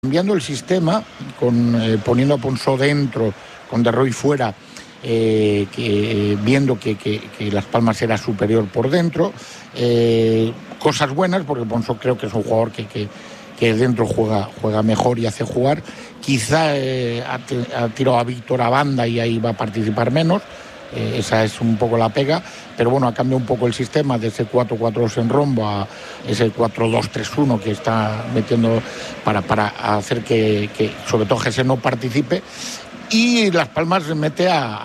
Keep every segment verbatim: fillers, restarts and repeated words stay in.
Cambiando el sistema, con, eh, poniendo a Ponsó dentro, con De Roy fuera, eh, que, viendo que, que, que Las Palmas era superior por dentro, eh, cosas buenas, porque Ponsó creo que es un jugador que, que, que dentro juega, juega mejor y hace jugar. Quizá eh, ha, ha tirado a Víctor a banda y ahí va a participar menos. Eh, esa es un poco la pega, pero bueno, ha cambiado un poco el sistema de ese cuatro cuatro dos en rombo a ese cuatro dos tres uno que está metiendo para, para hacer que, que sobre todo Gese no participe, y Las Palmas se mete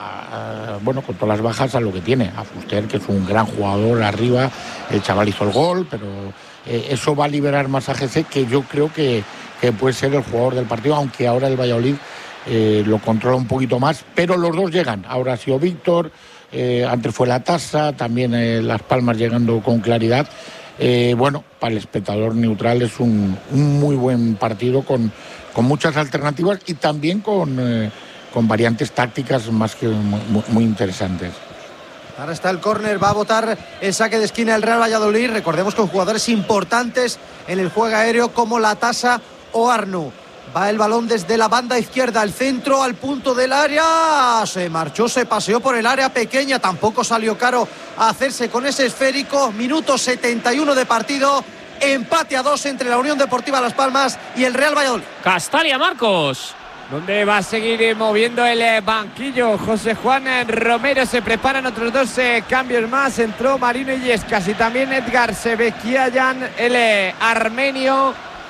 a, a, bueno, con todas las bajas a lo que tiene, a Fuster, que es un gran jugador arriba, el chaval hizo el gol, pero eh, eso va a liberar más a Gese, que yo creo que, que puede ser el jugador del partido, aunque ahora el Valladolid Eh, lo controla un poquito más, pero los dos llegan. Ahora ha sido Víctor, eh, antes fue La Tasa, también eh, Las Palmas llegando con claridad. Eh, bueno, para el espectador neutral es un, un muy buen partido con, con muchas alternativas y también con, eh, con variantes tácticas más que muy, muy interesantes. Ahora está el córner, va a botar el saque de esquina el Real Valladolid. Recordemos con jugadores importantes en el juego aéreo como La Tasa o Arnu. Va el balón desde la banda izquierda, al centro, al punto del área. Se marchó, se paseó por el área pequeña. Tampoco salió caro a hacerse con ese esférico. Minuto setenta y uno de partido. Empate a dos entre la Unión Deportiva Las Palmas y el Real Valladolid. Castalia, Marcos. Donde va a seguir moviendo el banquillo José Juan Romero. Se preparan otros dos eh, cambios más. Entró Marino Illescas y también Edgar Sebekiayan, el eh, armenio.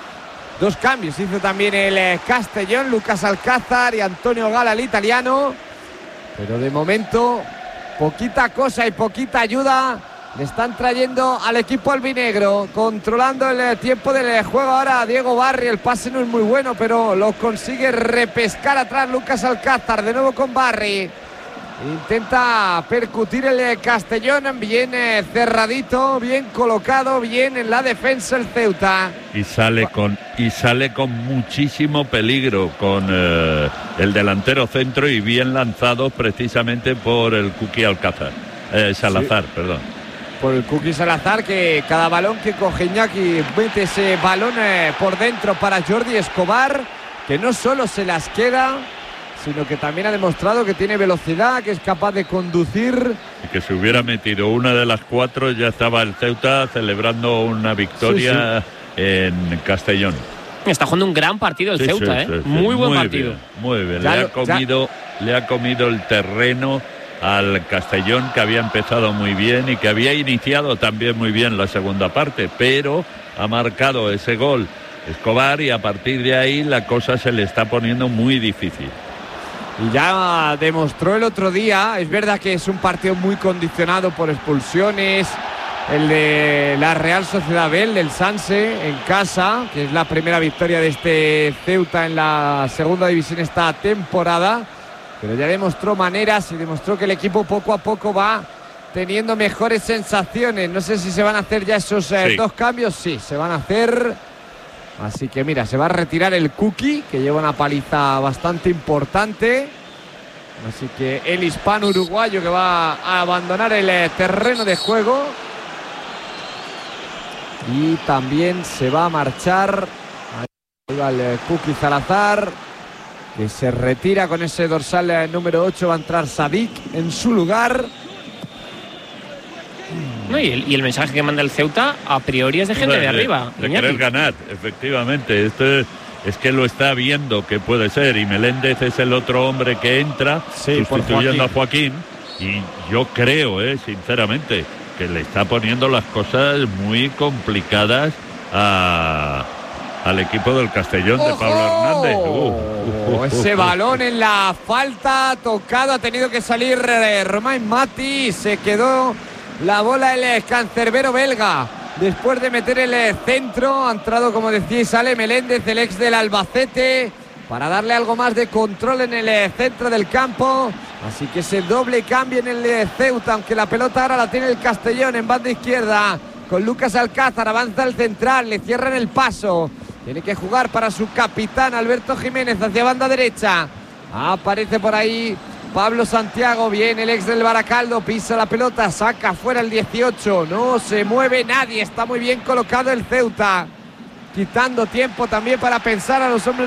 Dos cambios hizo también el eh, Castellón, Lucas Alcázar y Antonio Gala, el italiano. Pero de momento, poquita cosa y poquita ayuda le están trayendo al equipo albinegro. Controlando el eh, tiempo del eh, juego ahora Diego Barri. El pase no es muy bueno, pero lo consigue repescar atrás Lucas Alcázar. De nuevo con Barri. Intenta percutir el Castellón, bien eh, cerradito, bien colocado, bien en la defensa el Ceuta. Y sale con y sale con muchísimo peligro con eh, el delantero centro y bien lanzado precisamente por el Cookie Alcázar, eh, Salazar, sí. perdón. Por el Cookie Salazar, que cada balón que coge Iñaki mete ese balón eh, por dentro para Jordi Escobar, que no solo se las queda, sino que también ha demostrado que tiene velocidad, que es capaz de conducir. Y que si hubiera metido una de las cuatro, ya estaba el Ceuta celebrando una victoria sí, sí. en Castellón. Está jugando un gran partido el sí, Ceuta, sí, ¿eh? Sí, muy sí, buen muy partido. Bien, muy bien, ya le, lo, ha comido, le ha comido el terreno al Castellón, que había empezado muy bien y que había iniciado también muy bien la segunda parte, pero ha marcado ese gol Escobar y a partir de ahí la cosa se le está poniendo muy difícil. Y ya demostró el otro día, es verdad que es un partido muy condicionado por expulsiones, el de la Real Sociedad B, el del Sanse en casa, que es la primera victoria de este Ceuta en la segunda división esta temporada, pero ya demostró maneras y demostró que el equipo poco a poco va teniendo mejores sensaciones. No sé si se van a hacer ya esos eh, sí. dos cambios, sí, se van a hacer. Así que mira, se va a retirar el Cookie, que lleva una paliza bastante importante. Así que el hispano uruguayo que va a abandonar el eh, terreno de juego. Y también se va a marchar. Ahí va el eh, Cookie Salazar, que se retira con ese dorsal eh, número ocho. Va a entrar Sadik en su lugar. No, y, el, y el mensaje que manda el Ceuta a priori es de gente de, de arriba. De querer ganar, efectivamente. Esto es, es que lo está viendo que puede ser. Y Meléndez es el otro hombre que entra sí, sustituyendo a Joaquín. Y yo creo, eh, sinceramente, que le está poniendo las cosas muy complicadas a, al equipo del Castellón. ¡Ojo! De Pablo Hernández. Uh, uh, uh, Ese uh, balón en la falta, tocado, ha tenido que salir eh, Romain Mati. Se quedó la bola el cancerbero belga. Después de meter el centro, ha entrado, como decís, sale Meléndez, el ex del Albacete, para darle algo más de control en el centro del campo. Así que ese doble cambio en el Ceuta, aunque la pelota ahora la tiene el Castellón en banda izquierda, con Lucas Alcázar, avanza el central, le cierran el paso. Tiene que jugar para su capitán Alberto Jiménez hacia banda derecha. Aparece por ahí Pablo Santiago, bien, el ex del Baracaldo, pisa la pelota, saca fuera el dieciocho, no se mueve nadie, está muy bien colocado el Ceuta. quitando tiempo también para pensar a los hombres